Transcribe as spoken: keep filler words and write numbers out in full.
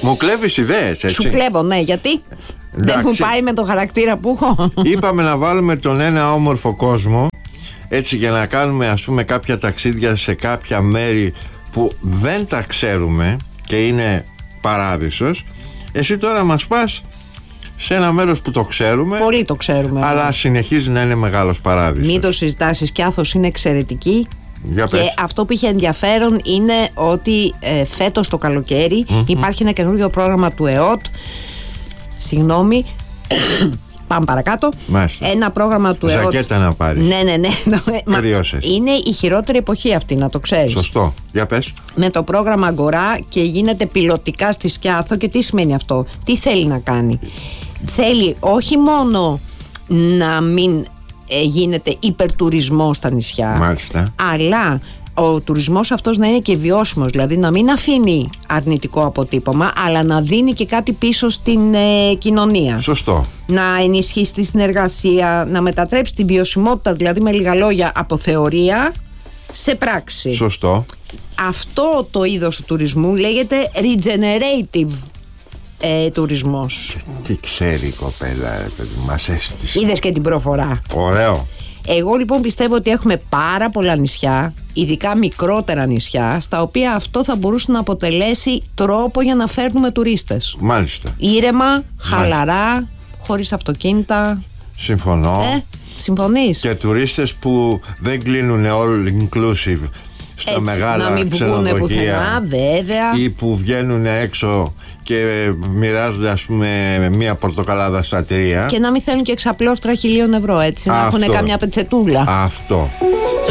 Μου κλέβεις ιδέες, έτσι. Σου κλέβω, ναι, γιατί Εντάξει. δεν μου πάει με το χαρακτήρα που έχω. Είπαμε να βάλουμε τον ένα όμορφο κόσμο, έτσι, για να κάνουμε, ας πούμε, κάποια ταξίδια σε κάποια μέρη που δεν τα ξέρουμε και είναι παράδεισος. Εσύ τώρα μας πας σε ένα μέρος που το ξέρουμε. Πολύ το ξέρουμε. Αλλά όμως συνεχίζει να είναι μεγάλος παράδεισος. Μην το συζητάς, η Σκιάθος είναι εξαιρετική. Για και πες. αυτό που είχε ενδιαφέρον είναι ότι ε, φέτος το καλοκαίρι mm-hmm. υπάρχει ένα καινούργιο πρόγραμμα του ΕΟΤ. Συγγνώμη. Πάμε παρακάτω. Μάλιστα. Ένα πρόγραμμα του ΕΟΤ. Ζακέτα να πάρεις. Ναι, ναι, ναι. Κρυώσες. Είναι η χειρότερη εποχή αυτή, να το ξέρεις. Σωστό. Για πες. Με το πρόγραμμα Αγκορά και γίνεται πιλωτικά στη Σκιάθο. Και τι σημαίνει αυτό? Τι θέλει να κάνει? Θέλει όχι μόνο να μην ε, γίνεται υπερτουρισμό στα νησιά. Μάλιστα. Αλλά ο τουρισμός αυτός να είναι και βιώσιμος, δηλαδή να μην αφήνει αρνητικό αποτύπωμα, αλλά να δίνει και κάτι πίσω στην ε, κοινωνία. Σωστό. Να ενισχύσει τη συνεργασία, να μετατρέψει την βιωσιμότητα, δηλαδή με λίγα λόγια, από θεωρία σε πράξη. Σωστό. Αυτό το είδος του τουρισμού λέγεται regenerative ε, τουρισμός. Τι ξέρει η κοπέλα, ρε παιδί, μας έστησε. Είδες και την προφορά. Ωραίο. Εγώ λοιπόν πιστεύω ότι έχουμε πάρα πολλά νησιά, ειδικά μικρότερα νησιά, στα οποία αυτό θα μπορούσε να αποτελέσει τρόπο για να φέρνουμε τουρίστες. Μάλιστα. Ήρεμα, χαλαρά, χωρίς αυτοκίνητα. Συμφωνώ. Ε, συμφωνείς? Και τουρίστες που δεν κλείνουν all inclusive στα Έτσι, μεγάλα να μην βγουνε ξενοδοχεία, πουθενά, βέβαια. ή που βγαίνουν έξω και μοιράζονται, ας πούμε, μία πορτοκαλάδα στα τρία. Και να μην θέλουν και εξαπλώστρα χιλίων ευρώ, έτσι, να Αυτό. έχουν καμιά πετσετούλα. Αυτό.